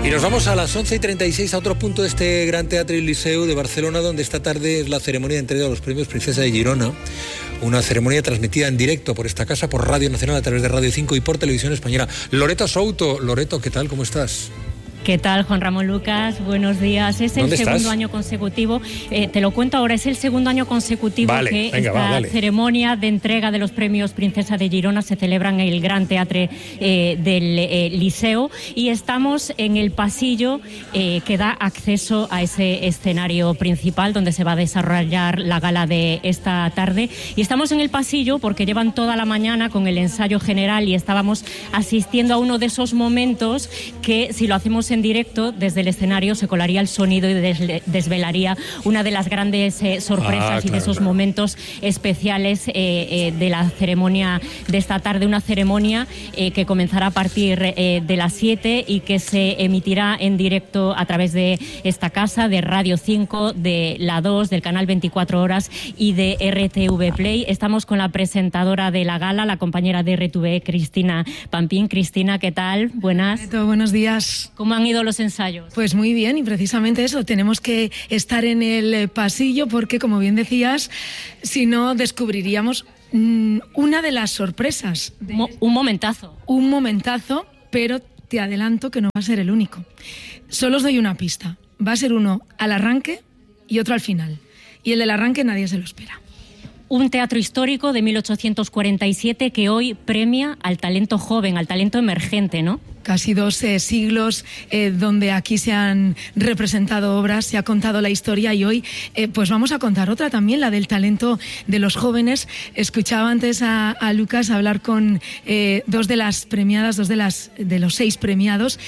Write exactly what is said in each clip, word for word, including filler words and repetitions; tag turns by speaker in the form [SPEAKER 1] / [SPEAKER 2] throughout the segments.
[SPEAKER 1] Y nos vamos a las once y treinta y seis a otro punto de este Gran Teatre del Liceu de Barcelona, donde esta tarde es la ceremonia de entrega de los premios Princesa de Girona. Una ceremonia transmitida en directo por esta casa, por Radio Nacional, a través de Radio cinco y por Televisión Española. Loreto Souto. Loreto, ¿qué tal? ¿Cómo estás?
[SPEAKER 2] ¿Qué tal, Juan Ramón Lucas? Buenos días. Es el segundo estás? año consecutivo, eh, te lo cuento ahora, es el segundo año consecutivo vale, que venga, esta va, vale. ceremonia de entrega de los premios Princesa de Girona se celebra en el Gran Teatre eh, del eh, Liceu, y estamos en el pasillo eh, que da acceso a ese escenario principal donde se va a desarrollar la gala de esta tarde. Y estamos en el pasillo porque llevan toda la mañana con el ensayo general y estábamos asistiendo a uno de esos momentos que, si lo hacemos en en directo desde el escenario, se colaría el sonido y des- desvelaría una de las grandes eh, sorpresas ah, claro, y de esos claro. momentos especiales eh, eh, de la ceremonia de esta tarde, una ceremonia eh, que comenzará a partir eh, de las siete y que se emitirá en directo a través de esta casa, de Radio cinco, de La dos, del canal veinticuatro horas y de R T V Play. Estamos con la presentadora de la gala, la compañera de R T V, Cristina Pampín. Cristina, ¿qué tal? Buenas.
[SPEAKER 3] Buenos días.
[SPEAKER 2] ¿Cómo han ido los ensayos?
[SPEAKER 3] Pues muy bien, y precisamente eso, tenemos que estar en el pasillo porque, como bien decías, si no descubriríamos mmm, una de las sorpresas. De...
[SPEAKER 2] Mo- un momentazo.
[SPEAKER 3] Un momentazo, pero te adelanto que no va a ser el único. Solo os doy una pista. Va a ser uno al arranque y otro al final. Y el del arranque nadie se lo espera.
[SPEAKER 2] Un teatro histórico de mil ochocientos cuarenta y siete que hoy premia al talento joven, al talento emergente, ¿no?
[SPEAKER 3] Casi dos eh, siglos eh, donde aquí se han representado obras, se ha contado la historia, y hoy eh, pues vamos a contar otra también, la del talento de los jóvenes. Escuchaba antes a, a Lucas hablar con eh, dos de las premiadas, dos de, las, de los seis premiados,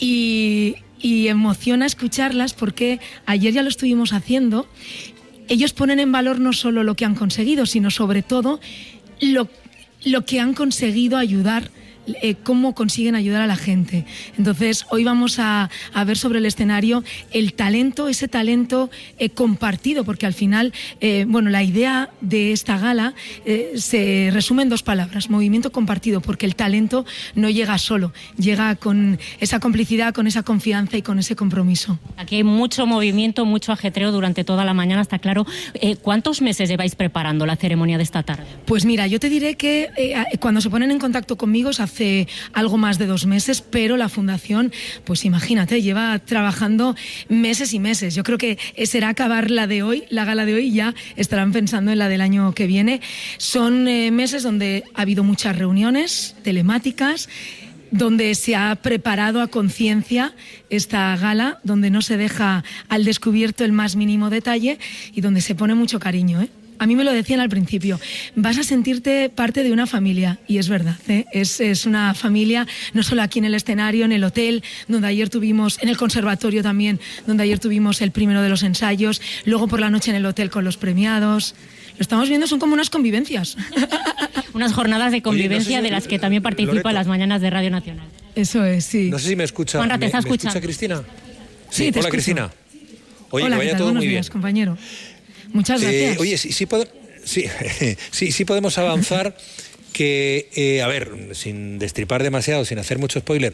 [SPEAKER 3] y, y emociona escucharlas porque ayer ya lo estuvimos haciendo. Ellos ponen en valor no solo lo que han conseguido, sino sobre todo lo, lo que han conseguido ayudar, eh, cómo consiguen ayudar a la gente. Entonces, hoy vamos a, a ver sobre el escenario el talento, ese talento eh, compartido, porque al final, eh, bueno, la idea de esta gala eh, se resume en dos palabras: movimiento compartido, porque el talento no llega solo, llega con esa complicidad, con esa confianza y con ese compromiso.
[SPEAKER 2] Aquí hay mucho movimiento, mucho ajetreo durante toda la mañana, está claro. Eh, ¿Cuántos meses lleváis preparando la ceremonia de esta tarde?
[SPEAKER 3] Pues mira, yo te diré que eh, cuando se ponen en contacto conmigo hace algo más de dos meses, pero la Fundación, pues imagínate, lleva trabajando meses y meses. Yo creo que será acabar la de hoy, la gala de hoy, y ya estarán pensando en la del año que viene. Son eh, meses donde ha habido muchas reuniones telemáticas, donde se ha preparado a conciencia esta gala, donde no se deja al descubierto el más mínimo detalle y donde se pone mucho cariño, ¿eh? A mí me lo decían al principio, vas a sentirte parte de una familia, y es verdad, ¿eh? es, es una familia, no solo aquí en el escenario, en el hotel, donde ayer tuvimos, en el conservatorio también, donde ayer tuvimos el primero de los ensayos, luego por la noche en el hotel con los premiados. Lo estamos viendo, son como unas convivencias.
[SPEAKER 2] Unas jornadas de convivencia. Oye, no sé si, de las que también participa Loreto. Las mañanas de Radio Nacional.
[SPEAKER 3] Eso es, sí.
[SPEAKER 1] No sé si me escucha.
[SPEAKER 2] Juanra, ¿te
[SPEAKER 1] ¿Me,
[SPEAKER 2] está
[SPEAKER 1] ¿me
[SPEAKER 2] escuchando?
[SPEAKER 1] escucha Cristina?
[SPEAKER 3] Sí,
[SPEAKER 1] sí
[SPEAKER 3] te
[SPEAKER 1] hola,
[SPEAKER 3] escucho.
[SPEAKER 1] Cristina. Oye,
[SPEAKER 3] Hola,
[SPEAKER 1] que vaya
[SPEAKER 3] ¿qué tal?
[SPEAKER 1] todo
[SPEAKER 3] Buenos
[SPEAKER 1] muy
[SPEAKER 3] días,
[SPEAKER 1] bien.
[SPEAKER 3] compañero. Muchas gracias.
[SPEAKER 1] Eh, oye, sí, sí, pod- sí, sí, sí podemos avanzar que, eh, a ver, sin destripar demasiado, sin hacer mucho spoiler,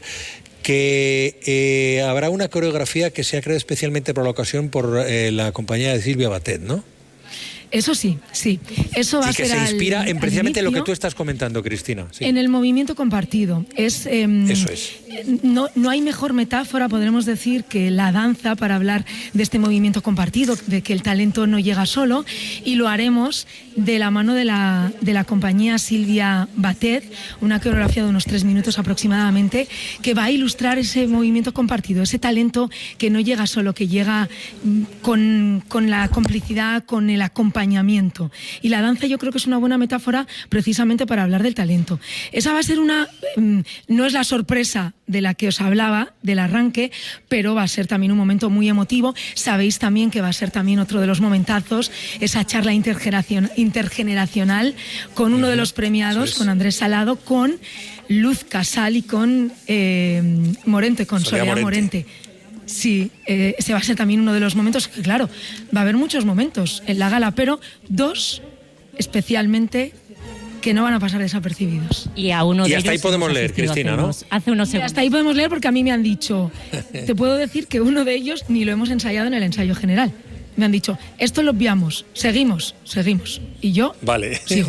[SPEAKER 1] que eh, habrá una coreografía que se ha creado especialmente por la ocasión por eh, la compañía de Silvia Batet, ¿no?
[SPEAKER 3] Eso sí, sí. Eso va
[SPEAKER 1] sí,
[SPEAKER 3] a ser
[SPEAKER 1] que se inspira
[SPEAKER 3] al,
[SPEAKER 1] en precisamente
[SPEAKER 3] al
[SPEAKER 1] lo que tú estás comentando, Cristina. Sí.
[SPEAKER 3] En el movimiento compartido. Es, eh,
[SPEAKER 1] Eso es.
[SPEAKER 3] No, no hay mejor metáfora, podremos decir, que la danza para hablar de este movimiento compartido, de que el talento no llega solo, y lo haremos de la mano de la, de la compañía Silvia Batet, una coreografía de unos tres minutos aproximadamente, que va a ilustrar ese movimiento compartido, ese talento que no llega solo, que llega con, con la complicidad, con el acompañamiento. Y la danza yo creo que es una buena metáfora precisamente para hablar del talento. Esa va a ser una... no es la sorpresa de la que os hablaba, del arranque, pero va a ser también un momento muy emotivo. Sabéis también que va a ser también otro de los momentazos, esa charla intergeneracion, intergeneracional con uno de los premiados, con Andrés Salado, con Luz Casal y con eh, Morente, con Soledad, Soledad Morente. Morente. Sí, eh, ese va a ser también uno de los momentos, que claro, va a haber muchos momentos en la gala, pero dos especialmente que no van a pasar desapercibidos.
[SPEAKER 2] Y a uno de
[SPEAKER 1] y hasta
[SPEAKER 2] ellos
[SPEAKER 1] ahí podemos leer, Cristina,
[SPEAKER 2] hace
[SPEAKER 1] ¿no?
[SPEAKER 2] Unos, hace unos segundos.
[SPEAKER 3] Hasta ahí podemos leer porque a mí me han dicho, te puedo decir que uno de ellos ni lo hemos ensayado en el ensayo general. Me han dicho, esto lo obviamos, seguimos, seguimos. Y yo
[SPEAKER 1] vale.
[SPEAKER 3] sigo.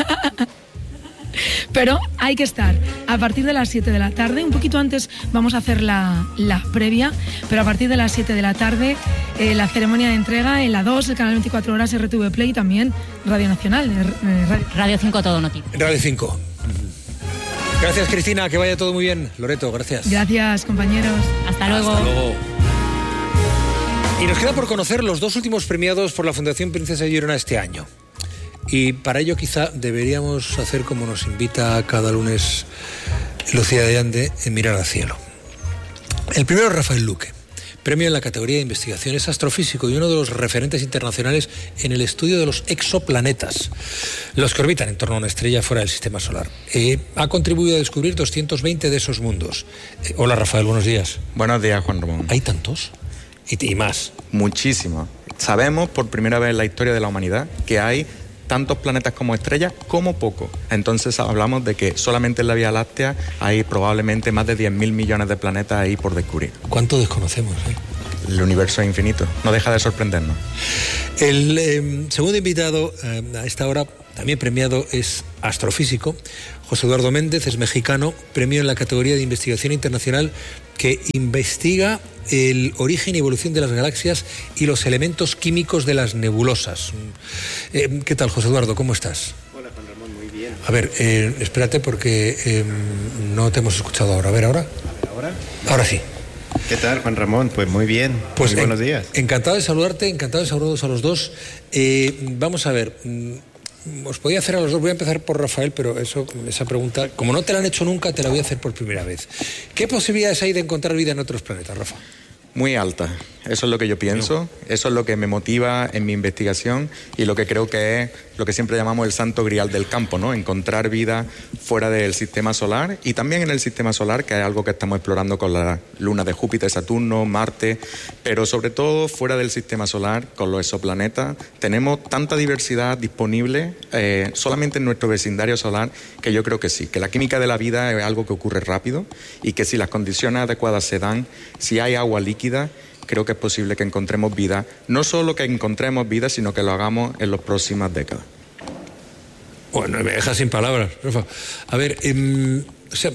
[SPEAKER 3] Pero hay que estar a partir de las siete de la tarde, un poquito antes vamos a hacer la, la previa, pero a partir de las siete de la tarde eh, la ceremonia de entrega en la dos, el canal veinticuatro horas, R T V Play y también Radio Nacional. Eh, Radio.
[SPEAKER 2] Radio cinco Todo Noticias.
[SPEAKER 1] Radio cinco. Gracias, Cristina, que vaya todo muy bien. Loreto, gracias.
[SPEAKER 3] Gracias, compañeros.
[SPEAKER 2] Hasta luego.
[SPEAKER 1] Hasta luego. Y nos queda por conocer los dos últimos premiados por la Fundación Princesa de Girona este año. Y para ello quizá deberíamos hacer como nos invita cada lunes Lucía de Ande, en mirar al cielo. El primero es Rafael Luque, premio en la categoría de investigación. Es astrofísico y uno de los referentes internacionales en el estudio de los exoplanetas, los que orbitan en torno a una estrella fuera del sistema solar. Eh, ha contribuido a descubrir doscientos veinte de esos mundos. Eh, hola Rafael, buenos días.
[SPEAKER 4] Buenos días, Juan Ramón.
[SPEAKER 1] ¿Hay tantos? Y, y más.
[SPEAKER 4] Muchísimo. Sabemos por primera vez en la historia de la humanidad que hay tantos planetas como estrellas como poco. Entonces hablamos de que solamente en la Vía Láctea hay probablemente más de diez mil millones de planetas ahí por descubrir.
[SPEAKER 1] ¿Cuánto desconocemos? Eh?
[SPEAKER 4] El universo es infinito, no deja de sorprendernos.
[SPEAKER 1] El eh, segundo invitado eh, a esta hora, también premiado, es astrofísico. José Eduardo Méndez es mexicano, premio en la categoría de investigación internacional que investiga el origen y evolución de las galaxias y los elementos químicos de las nebulosas. Eh, ¿Qué tal, José Eduardo? ¿Cómo estás?
[SPEAKER 5] Hola, Juan Ramón, muy bien.
[SPEAKER 1] A ver, eh, espérate porque eh, no te hemos escuchado ahora. A ver, ¿ahora?
[SPEAKER 5] A ver, ¿ahora?
[SPEAKER 1] Ahora sí.
[SPEAKER 5] ¿Qué tal, Juan Ramón? Pues muy bien.
[SPEAKER 1] Pues
[SPEAKER 5] muy buenos días.
[SPEAKER 1] Encantado de saludarte, encantado de saludaros a los dos. Eh, vamos a ver... Os podía hacer a los dos, voy a empezar por Rafael, pero eso, esa pregunta, como no te la han hecho nunca, te la voy a hacer por primera vez. ¿Qué posibilidades hay de encontrar vida en otros planetas, Rafa?
[SPEAKER 4] Muy alta, eso es lo que yo pienso, eso es lo que me motiva en mi investigación y lo que creo que es lo que siempre llamamos el santo grial del campo, ¿no? Encontrar vida fuera del sistema solar y también en el sistema solar, que es algo que estamos explorando con la luna de Júpiter, Saturno, Marte, pero sobre todo fuera del sistema solar, con los exoplanetas, tenemos tanta diversidad disponible eh, solamente en nuestro vecindario solar, que yo creo que sí, que la química de la vida es algo que ocurre rápido y que si las condiciones adecuadas se dan, si hay agua líquida, creo que es posible que encontremos vida, no solo que encontremos vida, sino que lo hagamos en las próximas décadas.
[SPEAKER 1] Bueno, me dejas sin palabras, Rafa. A ver, eh, o sea,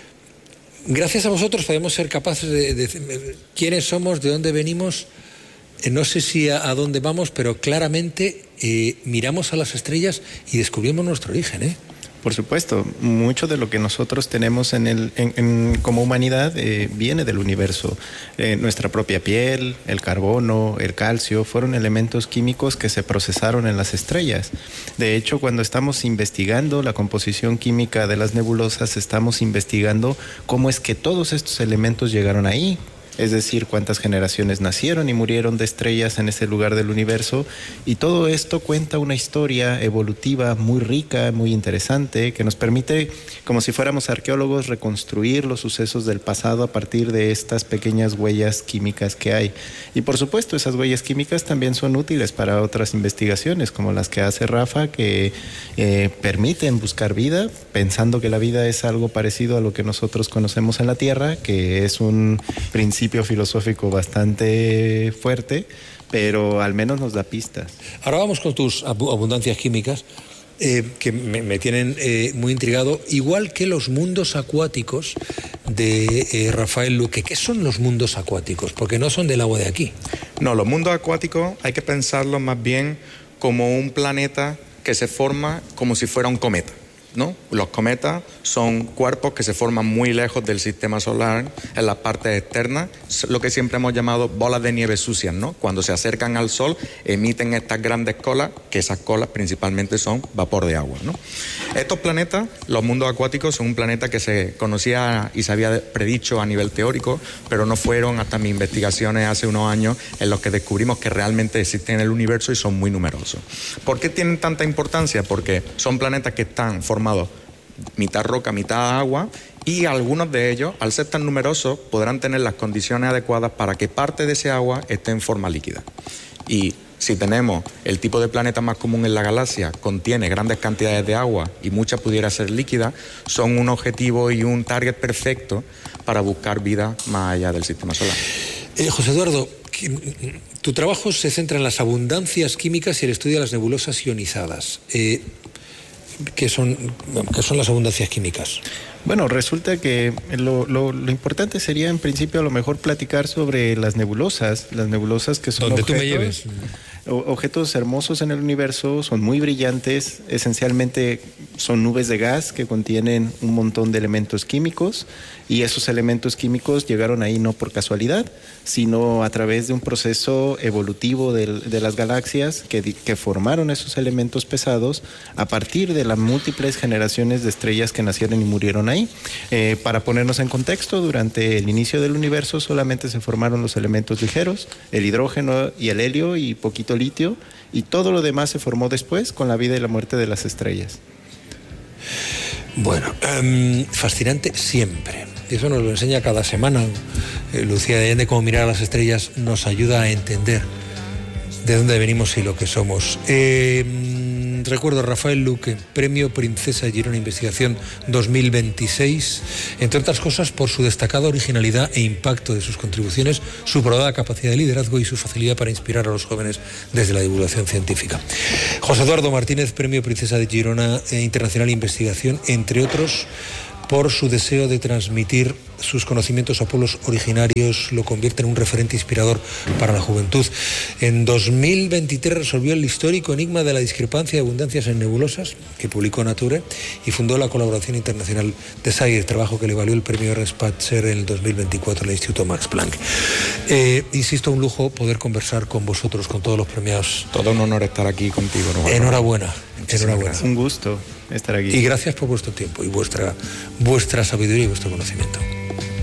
[SPEAKER 1] gracias a vosotros podemos ser capaces de, de, de quiénes somos, de dónde venimos, eh, no sé si a, a dónde vamos, pero claramente eh, miramos a las estrellas y descubrimos nuestro origen, ¿eh?
[SPEAKER 5] Por supuesto, mucho de lo que nosotros tenemos en el, en, en, como humanidad eh, viene del universo. Eh, nuestra propia piel, el carbono, el calcio, fueron elementos químicos que se procesaron en las estrellas. De hecho, cuando estamos investigando la composición química de las nebulosas, estamos investigando cómo es que todos estos elementos llegaron ahí. Es decir, cuántas generaciones nacieron y murieron de estrellas en ese lugar del universo. Y todo esto cuenta una historia evolutiva muy rica, muy interesante, que nos permite, como si fuéramos arqueólogos, reconstruir los sucesos del pasado a partir de estas pequeñas huellas químicas que hay. Y por supuesto, esas huellas químicas también son útiles para otras investigaciones, como las que hace Rafa, que eh, permiten buscar vida, pensando que la vida es algo parecido a lo que nosotros conocemos en la Tierra, que es un principio filosófico bastante fuerte, pero al menos nos da pistas.
[SPEAKER 1] Ahora vamos con tus abundancias químicas, eh, que me, me tienen eh, muy intrigado, igual que los mundos acuáticos de eh, Rafael Luque. ¿Qué son los mundos acuáticos? Porque no son del agua de aquí.
[SPEAKER 4] No, los mundos acuáticos hay que pensarlos más bien como un planeta que se forma como si fuera un cometa, ¿no? Los cometas son cuerpos que se forman muy lejos del sistema solar, en las partes externas, lo que siempre hemos llamado bolas de nieve sucias, ¿no? Cuando se acercan al Sol, emiten estas grandes colas, que esas colas principalmente son vapor de agua, ¿no? Estos planetas, los mundos acuáticos, son un planeta que se conocía y se había predicho a nivel teórico, pero no fueron hasta mis investigaciones hace unos años en los que descubrimos que realmente existen en el universo y son muy numerosos. ¿Por qué tienen tanta importancia? Porque son planetas que están formados mitad roca, mitad agua, y algunos de ellos, al ser tan numerosos, podrán tener las condiciones adecuadas para que parte de ese agua esté en forma líquida. Y Si tenemos el tipo de planeta más común en la galaxia, contiene grandes cantidades de agua y mucha pudiera ser líquida, son un objetivo y un target perfecto para buscar vida más allá del sistema solar.
[SPEAKER 1] Eh, José Eduardo, tu trabajo se centra en las abundancias químicas y el estudio de las nebulosas ionizadas. Eh, ¿qué son, ¿Qué son las abundancias químicas?
[SPEAKER 5] Bueno, resulta que lo, lo, lo importante sería en principio a lo mejor platicar sobre las nebulosas, las nebulosas que son
[SPEAKER 1] donde
[SPEAKER 5] objetos,
[SPEAKER 1] tú me lleves.
[SPEAKER 5] objetos hermosos en el universo, son muy brillantes, esencialmente son nubes de gas que contienen un montón de elementos químicos y esos elementos químicos llegaron ahí no por casualidad, sino a través de un proceso evolutivo de, de las galaxias que, que formaron esos elementos pesados a partir de las múltiples generaciones de estrellas que nacieron y murieron ahí. Eh, para ponernos en contexto, durante el inicio del universo solamente se formaron los elementos ligeros, el hidrógeno y el helio y poquito litio, y todo lo demás se formó después con la vida y la muerte de las estrellas.
[SPEAKER 1] Bueno, um, fascinante siempre. Eso nos lo enseña cada semana. Eh, Lucía de Allende, cómo mirar a las estrellas nos ayuda a entender de dónde venimos y lo que somos. Eh, recuerdo a Rafael Luque, Premio Princesa de Girona Investigación dos mil veintiséis, entre otras cosas por su destacada originalidad e impacto de sus contribuciones, su probada capacidad de liderazgo y su facilidad para inspirar a los jóvenes desde la divulgación científica. José Eduardo Martínez, Premio Princesa de Girona Internacional Investigación, entre otros por su deseo de transmitir sus conocimientos a pueblos originarios, lo convierte en un referente inspirador para la juventud. En dos mil veintitrés resolvió el histórico enigma de la discrepancia de abundancias en nebulosas, que publicó Nature, y fundó la colaboración internacional de SAIR, trabajo que le valió el premio Respatzer en el dos mil veinticuatro en el Instituto Max Planck. Eh, insisto, un lujo poder conversar con vosotros, con todos los premiados.
[SPEAKER 4] Todo un honor estar aquí contigo, ¿no?
[SPEAKER 1] Enhorabuena, enhorabuena.
[SPEAKER 5] Un gusto estar aquí.
[SPEAKER 1] Y gracias por vuestro tiempo y vuestra, vuestra sabiduría y vuestro conocimiento.